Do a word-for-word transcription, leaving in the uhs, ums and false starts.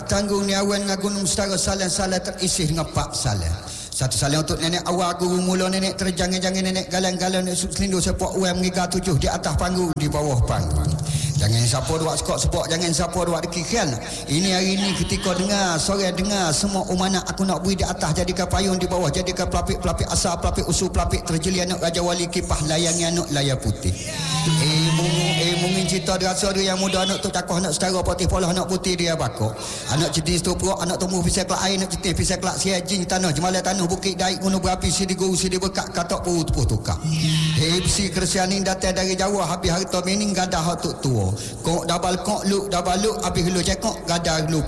tak tanggung ni awan dengan gunung setara salan-salan terisi dengan pak salan. Satu salam untuk nenek awal guru mula nenek terjangan-jangan nenek galang-galang nenek selindu sepak uang mengiga tujuh di atas panggung di bawah panggung. Jangan siapa dua sekok sepok, jangan siapa dua dekikan. Ini hari ini ketika dengar, sore dengar semua umanah aku nak bui di atas jadikan payung di bawah, jadikan pelapik-pelapik asal, pelapik usul, pelapik terjeli anak Raja Wali kipah layangi anak layar putih. Eh mungkin eh mungkin cerita dirasa dia yang muda anak tu cakoh anak setara putih polah anak putih dia bakok. Anak jedis tu perut anak tumbuh pisang kelak air, anak jedis pisang kelak siajing tanah jemalah tanah bukit daik gunung berapi sidi guru sidi bekak katok perut puh tukar. Eh besi kersianing datang dari Jawa habis harta mening gadah hak tuk tua. Kok dabal kok luk dabal luk habis lu cekok gadah lu